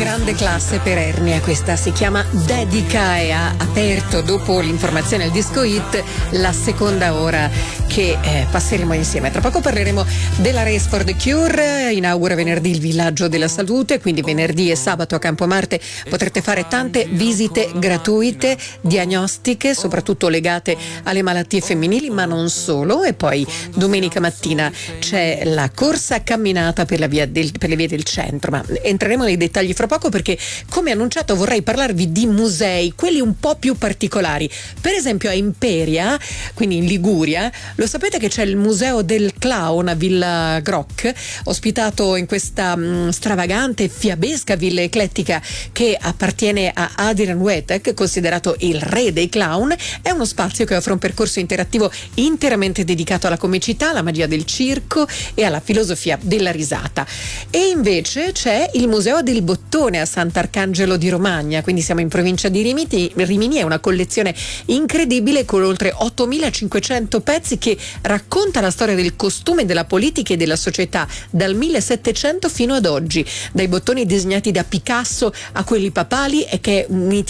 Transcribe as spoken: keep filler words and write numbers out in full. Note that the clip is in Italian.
Grande classe per Ernia, questa si chiama Dedica e ha aperto, dopo l'informazione al disco hit, la seconda ora che eh, passeremo insieme. Tra poco parleremo della Race for the Cure, inaugura venerdì il Villaggio della Salute, quindi venerdì e sabato a Campomarte potrete fare tante visite gratuite, diagnostiche, soprattutto legate alle malattie femminili, ma non solo. E poi domenica mattina c'è la corsa camminata per, la via del, per le vie del centro, ma entreremo nei dettagli fra poco, perché come annunciato vorrei parlarvi di musei, quelli un po' più particolari. Per esempio a Imperia, quindi in Liguria, lo sapete che c'è il museo del clown a Villa Groc, ospitato in questa mh, stravagante e fiabesca villa eclettica che appartiene a Adrian Wetek, considerato il re dei clown. È uno spazio che offre un percorso interattivo interamente dedicato alla comicità, alla magia del circo e alla filosofia della risata. E invece c'è il museo del bottone a Sant'Arcangelo di Romagna, quindi siamo in provincia di Rimini. Rimini è una collezione incredibile con oltre ottomilacinquecento pezzi che racconta la storia del costume, della politica e della società dal millesettecento fino ad oggi, dai bottoni disegnati da Picasso a quelli papali, e che è un